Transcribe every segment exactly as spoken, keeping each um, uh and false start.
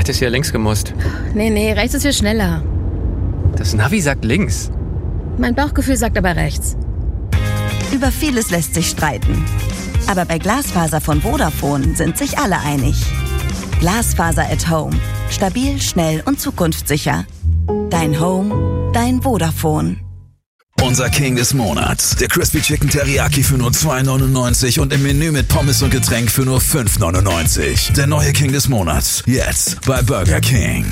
hättest hier links gemusst. Nee, nee, rechts ist viel schneller. Das Navi sagt links. Mein Bauchgefühl sagt aber rechts. Über vieles lässt sich streiten. Aber bei Glasfaser von Vodafone sind sich alle einig. Glasfaser at Home. Stabil, schnell und zukunftssicher. Dein Home, dein Vodafone. Unser King des Monats. Der Crispy Chicken Teriyaki für nur zwei neunundneunzig und im Menü mit Pommes und Getränk für nur fünf neunundneunzig. Der neue King des Monats. Jetzt bei Burger King.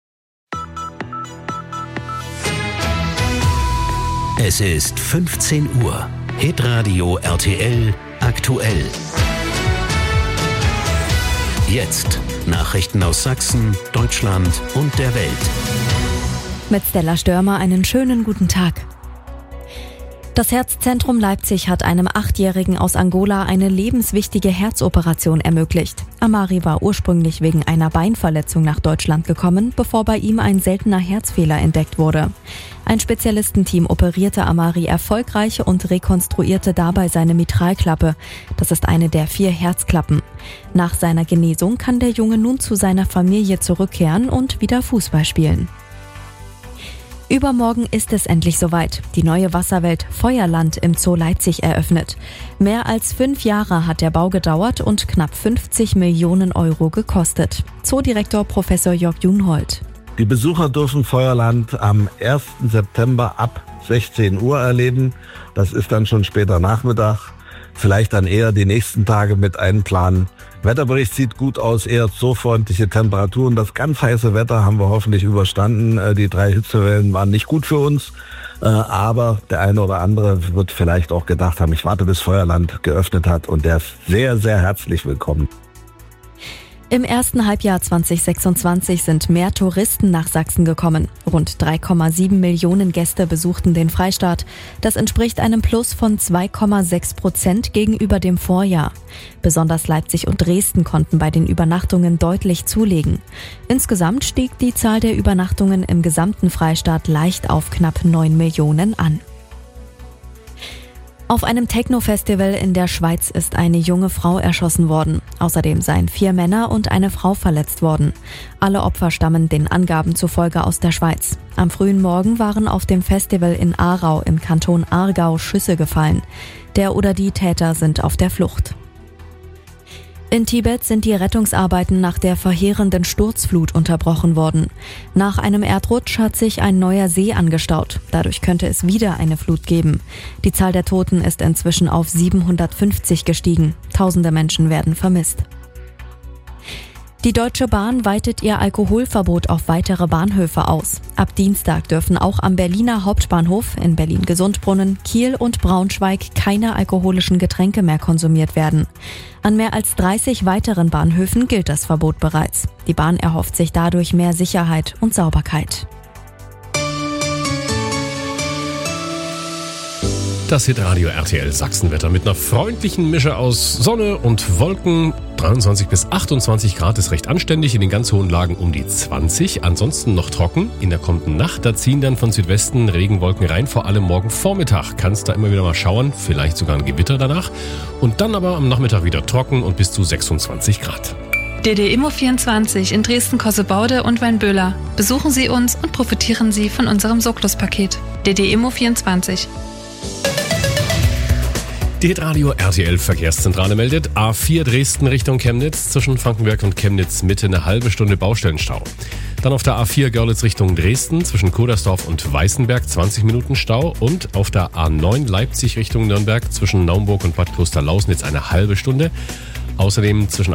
Es ist fünfzehn Uhr. Hitradio R T L aktuell. Jetzt Nachrichten aus Sachsen, Deutschland und der Welt. Mit Stella Störmer einen schönen guten Tag. Das Herzzentrum Leipzig hat einem Achtjährigen aus Angola eine lebenswichtige Herzoperation ermöglicht. Amari war ursprünglich wegen einer Beinverletzung nach Deutschland gekommen, bevor bei ihm ein seltener Herzfehler entdeckt wurde. Ein Spezialistenteam operierte Amari erfolgreich und rekonstruierte dabei seine Mitralklappe. Das ist eine der vier Herzklappen. Nach seiner Genesung kann der Junge nun zu seiner Familie zurückkehren und wieder Fußball spielen. Übermorgen ist es endlich soweit. Die neue Wasserwelt Feuerland im Zoo Leipzig eröffnet. Mehr als fünf Jahre hat der Bau gedauert und knapp fünfzig Millionen Euro gekostet. Zoodirektor Professor Jörg Junhold. Die Besucher dürfen Feuerland am ersten September ab sechzehn Uhr erleben. Das ist dann schon später Nachmittag. Vielleicht dann eher die nächsten Tage mit einplanen. Wetterbericht sieht gut aus, eher zoofreundliche Temperaturen. Das ganz heiße Wetter haben wir hoffentlich überstanden. Die drei Hitzewellen waren nicht gut für uns. Aber der eine oder andere wird vielleicht auch gedacht haben, ich warte bis Feuerland geöffnet hat. Und der ist sehr, sehr herzlich willkommen. Im ersten Halbjahr zwanzig sechsundzwanzig sind mehr Touristen nach Sachsen gekommen. Rund drei Komma sieben Millionen Gäste besuchten den Freistaat. Das entspricht einem Plus von zwei Komma sechs Prozent gegenüber dem Vorjahr. Besonders Leipzig und Dresden konnten bei den Übernachtungen deutlich zulegen. Insgesamt stieg die Zahl der Übernachtungen im gesamten Freistaat leicht auf knapp neun Millionen an. Auf einem Techno-Festival in der Schweiz ist eine junge Frau erschossen worden. Außerdem seien vier Männer und eine Frau verletzt worden. Alle Opfer stammen den Angaben zufolge aus der Schweiz. Am frühen Morgen waren auf dem Festival in Aarau im Kanton Aargau Schüsse gefallen. Der oder die Täter sind auf der Flucht. In Tibet sind die Rettungsarbeiten nach der verheerenden Sturzflut unterbrochen worden. Nach einem Erdrutsch hat sich ein neuer See angestaut. Dadurch könnte es wieder eine Flut geben. Die Zahl der Toten ist inzwischen auf siebenhundertfünfzig gestiegen. Tausende Menschen werden vermisst. Die Deutsche Bahn weitet ihr Alkoholverbot auf weitere Bahnhöfe aus. Ab Dienstag dürfen auch am Berliner Hauptbahnhof, in Berlin-Gesundbrunnen, Kiel und Braunschweig keine alkoholischen Getränke mehr konsumiert werden. An mehr als dreißig weiteren Bahnhöfen gilt das Verbot bereits. Die Bahn erhofft sich dadurch mehr Sicherheit und Sauberkeit. Das Hitradio R T L Sachsenwetter mit einer freundlichen Mische aus Sonne und Wolken. dreiundzwanzig bis achtundzwanzig Grad ist recht anständig, in den ganz hohen Lagen um die zwanzig. Ansonsten noch trocken. In der kommenden Nacht, da ziehen dann von Südwesten Regenwolken rein. Vor allem morgen Vormittag kann es da immer wieder mal schauern, vielleicht sogar ein Gewitter danach. Und dann aber am Nachmittag wieder trocken und bis zu sechsundzwanzig Grad. D D Immo vierundzwanzig in Dresden-Kossebaude und Weinböhler. Besuchen Sie uns und profitieren Sie von unserem Soklos-Paket. D D Immo vierundzwanzig. Die Hitradio R T L Verkehrszentrale meldet, A vier Dresden Richtung Chemnitz, zwischen Frankenberg und Chemnitz Mitte eine halbe Stunde Baustellenstau. Dann auf der A vier Görlitz Richtung Dresden, zwischen Kodersdorf und Weißenberg zwanzig Minuten Stau. Und auf der A neun Leipzig Richtung Nürnberg, zwischen Naumburg und Bad Klosterlausnitz eine halbe Stunde. Außerdem zwischen